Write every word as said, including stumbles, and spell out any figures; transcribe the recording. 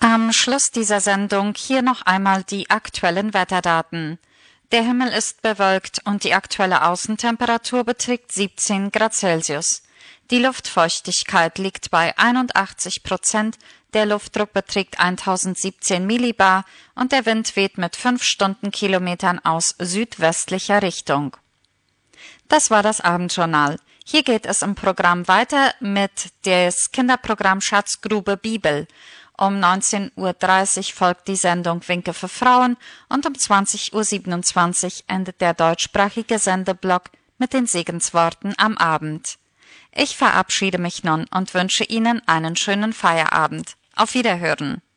Am Schluss dieser Sendung hier noch einmal die aktuellen Wetterdaten. Der Himmel ist bewölkt und die aktuelle Außentemperatur beträgt siebzehn Grad Celsius. Die Luftfeuchtigkeit liegt bei einundachtzig Prozent, der Luftdruck beträgt eintausendsiebzehn Millibar und der Wind weht mit fünf Stundenkilometern aus südwestlicher Richtung. Das war das Abendjournal. Hier geht es im Programm weiter mit des Kinderprogramm Schatzgrube Bibel. Um neunzehn Uhr dreißig folgt die Sendung Winke für Frauen und um zwanzig Uhr siebenundzwanzig endet der deutschsprachige Sendeblock mit den Segensworten am Abend. Ich verabschiede mich nun und wünsche Ihnen einen schönen Feierabend. Auf Wiederhören.